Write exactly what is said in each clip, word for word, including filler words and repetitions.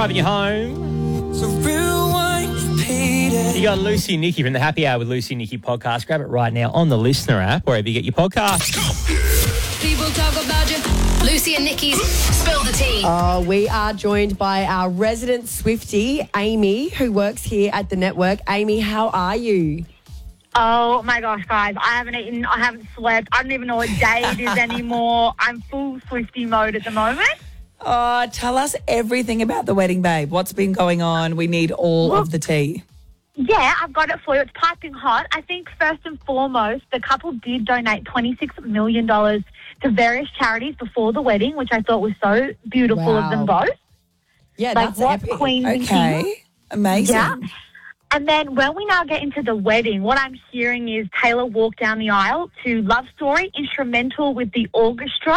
Driving you home. So rewind, repeat it. You got Lucy and Nikki from the Happy Hour with Lucy and Nikki podcast. Grab it right now on the Listener app, wherever you get your podcasts. People talk about you. Lucy and Nikki's Spill the Tea. Oh, we are joined by our resident Swiftie, Amy, who works here at the network. Amy, how are you? Oh, my gosh, guys. I haven't eaten. I haven't slept. I don't even know what day it is anymore. I'm full Swiftie mode at the moment. Oh, tell us everything about the wedding, babe. What's been going on? We need all Well, of the tea. Yeah, I've got it for you. It's piping hot. I think first and foremost, the couple did donate twenty-six million dollars to various charities before the wedding, which I thought was so beautiful Wow. of them both. Yeah, Like, that's what epic. queens and kings. Okay, amazing. Yeah. And then when we now get into the wedding, what I'm hearing is Taylor walked down the aisle to Love Story, instrumental with the orchestra.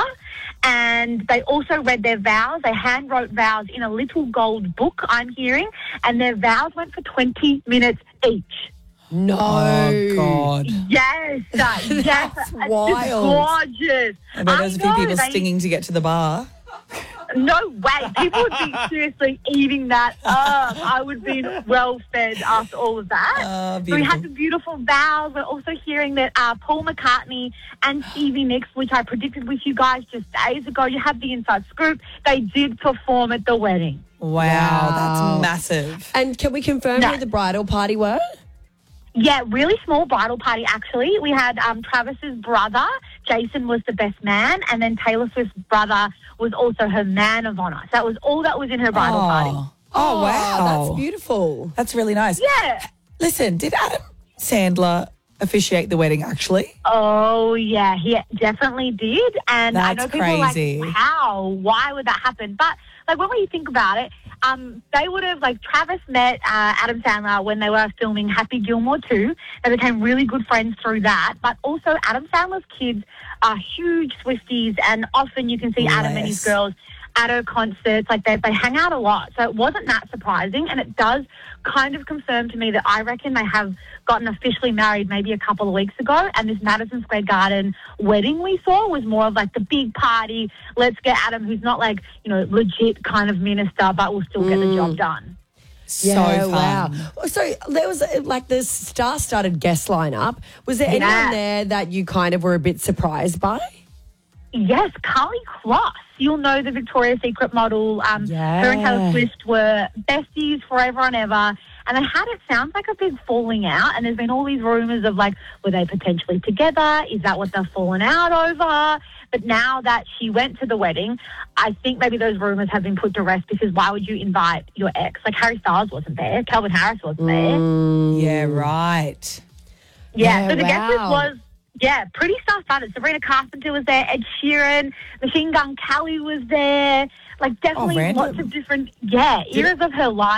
And they also read their vows. They hand wrote vows in a little gold book, I'm hearing. And their vows went for twenty minutes each. No. Oh, God. Yes. uh, yes. That's It's wild. gorgeous. I bet there's a few know, people they- stinging to get to the bar. No way. People would be seriously eating that up. I would be well fed after all of that. Oh, so we had beautiful. the beautiful vows. We're also hearing that uh, Paul McCartney and Stevie Nicks, which I predicted with you guys just days ago, you have the inside scoop, they did perform at the wedding. Wow, Wow. that's massive. And can we confirm No. who the bridal party were? Yeah, really small bridal party, actually. We had um, Travis's brother, Jason, was the best man, and then Taylor Swift's brother was also her man of honour. So that was all that was in her bridal party. Oh, oh, wow. That's beautiful. That's really nice. Yeah. Listen, did Adam Sandler officiate the wedding, actually? Oh, yeah, he definitely did. And I That's know people are crazy. like, how? Why would that happen? But, like, when we think about it, um, they would have, like, Travis met uh, Adam Sandler when they were filming Happy Gilmore two. They became really good friends through that. But also, Adam Sandler's kids are huge Swifties, and often you can see Adam and his Yes. girls at her concerts. Like, they, they hang out a lot. So it wasn't that surprising, and it does kind of confirm to me that I reckon they have gotten officially married maybe a couple of weeks ago, and this Madison Square Garden wedding we saw was more of like the big party, let's get Adam, who's not like, you know, legit kind of minister, but will still get the job done. So Yeah, fun. wow. So there was uh, like the star-studded guest lineup. Was there Yeah. anyone there that you kind of were a bit surprised by? Yes, Carly Kloss. You'll know the Victoria's Secret model. Um, Her and Taylor Yeah. Swift were besties forever and ever. And they had, it sounds like a big falling out. And there's been all these rumours of, like, were they potentially together? Is that what they're falling out over? But now that she went to the wedding, I think maybe those rumours have been put to rest, because why would you invite your ex? Like, Harry Styles wasn't there. Calvin Harris wasn't there. Yeah, right. Yeah, Yeah, so the guest list wow. was, yeah, pretty star-studded. Sabrina Carpenter was there, Ed Sheeran, Machine Gun Kelly was there. Like, definitely random. lots of different, yeah, eras of her life.